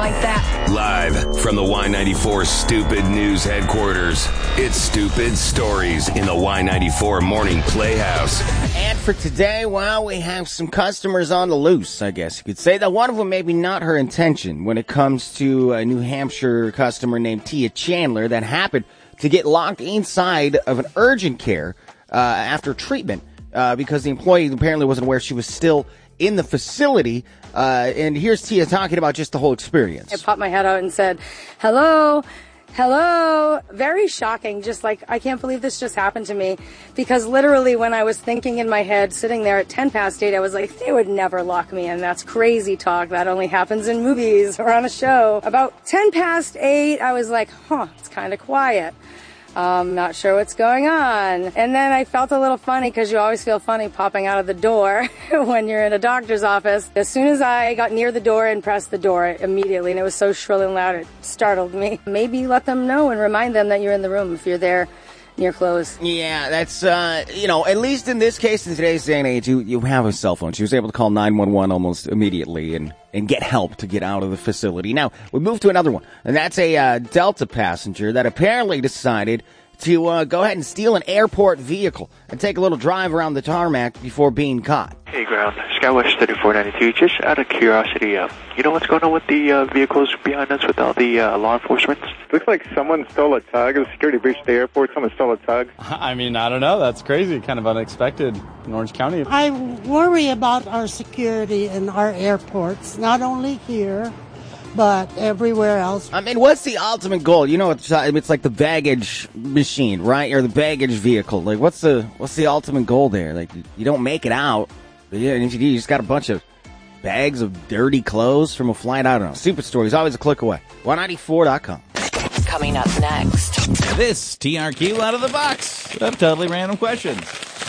like that. Live from the Y94 Stupid News headquarters, it's Stupid Stories in the Y94 Morning Playhouse. And for today, well, we have some customers on the loose, I guess you could say. That one of them maybe not her intention when it comes to a New Hampshire customer named Tia Chandler that happened to get locked inside of an urgent care after treatment because the employee apparently wasn't aware she was still in the facility. And here's Tia talking about just the whole experience. I popped my head out and said, hello. Hello. Very shocking. Just like, I can't believe this just happened to me. Because literally when I was thinking in my head, sitting there at 10 past 8, I was like, they would never lock me in. That's crazy talk. That only happens in movies or on a show. About 10 past 8, I was like, it's kind of quiet. Not sure what's going on. And then I felt a little funny because you always feel funny popping out of the door when you're in a doctor's office. As soon as I got near the door and pressed the door immediately, and it was so shrill and loud, it startled me. Maybe let them know and remind them that you're in the room if you're there near close. Yeah, that's, at least in this case, in today's day and age, you have a cell phone. She was able to call 911 almost immediately and get help to get out of the facility. Now, we move to another one, and that's a Delta passenger that apparently decided to go ahead and steal an airport vehicle and take a little drive around the tarmac before being caught. Hey, ground, Skywest 3492. Just out of curiosity, you know what's going on with the vehicles behind us with all the law enforcement? Looks like someone stole a tug. It was security breach at the airport. Someone stole a tug. I mean, I don't know. That's crazy. Kind of unexpected in Orange County. I worry about our security in our airports, not only here, but everywhere else. I mean, what's the ultimate goal? You know, it's like the baggage machine, right? Or the baggage vehicle. Like, what's the ultimate goal there? Like, you don't make it out. But yeah, and if you do, you just got a bunch of bags of dirty clothes from a flight. I don't know. Stupid Stories, always a click away. 194.com. Coming up next. This TRQ out of the box of totally random questions.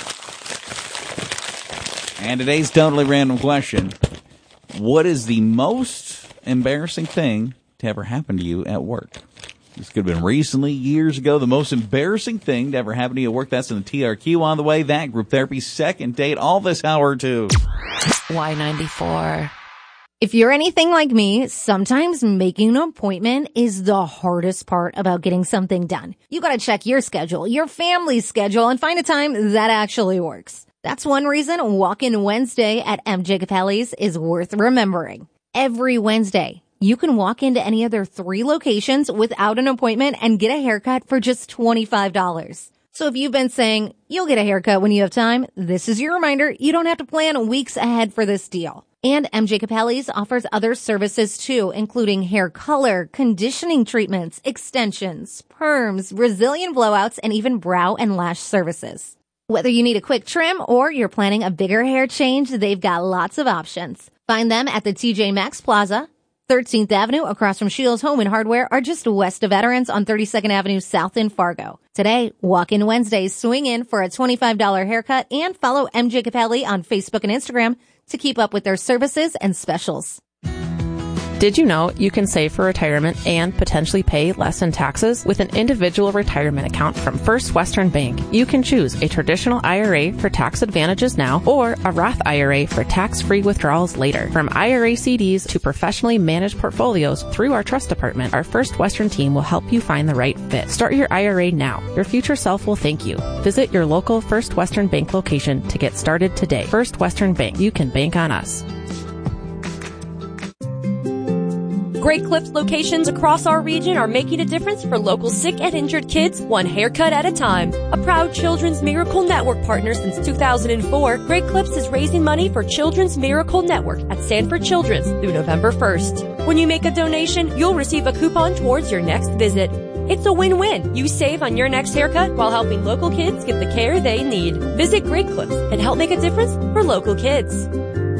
And today's totally random question: what is the most embarrassing thing to ever happen to you at work? This could have been recently, years ago. The most embarrassing thing to ever happen to you at work. That's in the TRQ on the way. That group therapy second date all this hour too. Y94. If you're anything like me, sometimes making an appointment is the hardest part about getting something done. You gotta check your schedule, your family's schedule, and find a time that actually works. That's one reason Walk-In Wednesday at MJ Capelli's is worth remembering. Every Wednesday, you can walk into any of their 3 locations without an appointment and get a haircut for just $25. So if you've been saying you'll get a haircut when you have time, this is your reminder. You don't have to plan weeks ahead for this deal. And MJ Capelli's offers other services too, including hair color, conditioning treatments, extensions, perms, Brazilian blowouts, and even brow and lash services. Whether you need a quick trim or you're planning a bigger hair change, they've got lots of options. Find them at the TJ Maxx Plaza, 13th Avenue across from Shields Home and Hardware, or just west of Veterans on 32nd Avenue South in Fargo. Today, Walk-In Wednesdays, swing in for a $25 haircut and follow MJ Capelli on Facebook and Instagram to keep up with their services and specials. Did you know you can save for retirement and potentially pay less in taxes with an individual retirement account from First Western Bank? You can choose a traditional IRA for tax advantages now or a Roth IRA for tax-free withdrawals later. From IRA CDs to professionally managed portfolios through our trust department, our First Western team will help you find the right fit. Start your IRA now. Your future self will thank you. Visit your local First Western Bank location to get started today. First Western Bank. You can bank on us. Great Clips locations across our region are making a difference for local sick and injured kids, one haircut at a time. A proud Children's Miracle Network partner since 2004, Great Clips is raising money for Children's Miracle Network at Sanford Children's through November 1st. When you make a donation, you'll receive a coupon towards your next visit. It's a win-win. You save on your next haircut while helping local kids get the care they need. Visit Great Clips and help make a difference for local kids.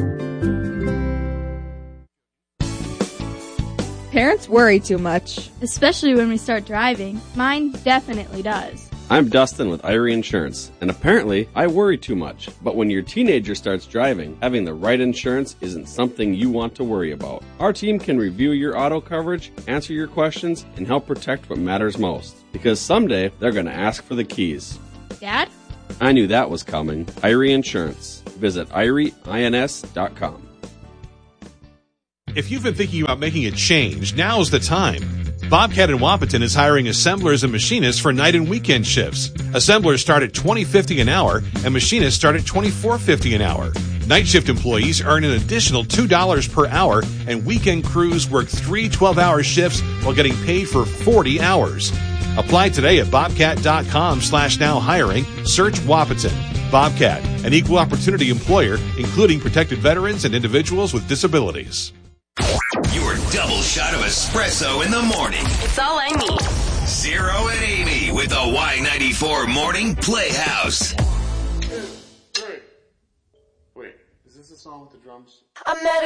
Parents worry too much, especially when we start driving. Mine definitely does. I'm Dustin with Irie Insurance, and apparently I worry too much. But when your teenager starts driving, having the right insurance isn't something you want to worry about. Our team can review your auto coverage, answer your questions, and help protect what matters most. Because someday they're going to ask for the keys. Dad? I knew that was coming. Irie Insurance. Visit IrieINS.com. If you've been thinking about making a change, now's the time. Bobcat in Wapaton is hiring assemblers and machinists for night and weekend shifts. Assemblers start at $20.50 an hour, and machinists start at $24.50 an hour. Night shift employees earn an additional $2 per hour, and weekend crews work 3 12-hour shifts while getting paid for 40 hours. Apply today at bobcat.com/now hiring. Search Wapaton. Bobcat, an equal opportunity employer, including protected veterans and individuals with disabilities. Your double shot of espresso in the morning. It's all I need. Zero and Amy with the Y94 Morning Playhouse. 2, 3. Wait, is this the song with the drums? I met a